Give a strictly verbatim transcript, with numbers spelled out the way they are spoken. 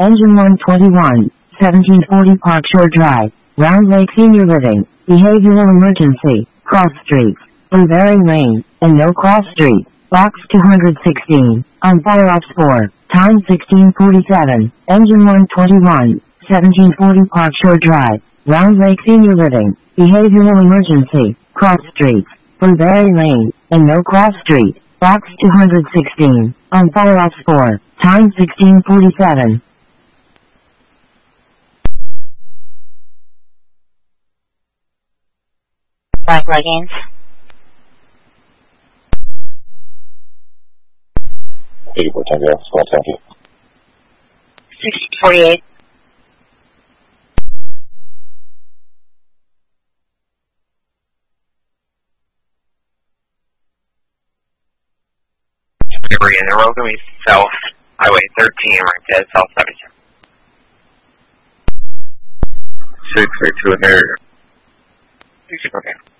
Engine one twenty-one, seventeen forty Park Shore Drive, Round Lake Senior Living, Behavioral Emergency, Cross Streets, Blueberry Lane, and No Cross Street, Box two hundred sixteen, on Fire Ops four, time sixteen forty-seven, Engine one twenty-one, seventeen forty Park Shore Drive, Round Lake Senior Living, Behavioral Emergency, Cross Streets, Blueberry Lane, and No Cross Street, Box two hundred sixteen, on Fire Ops four, time sixteen forty-seven. Black leggings. eighty-four ten, yes, one seventy. sixteen forty-eight. Delivery in the road going south, Highway thirteen, right dead, south seventy-two. six eight two in there. Okay.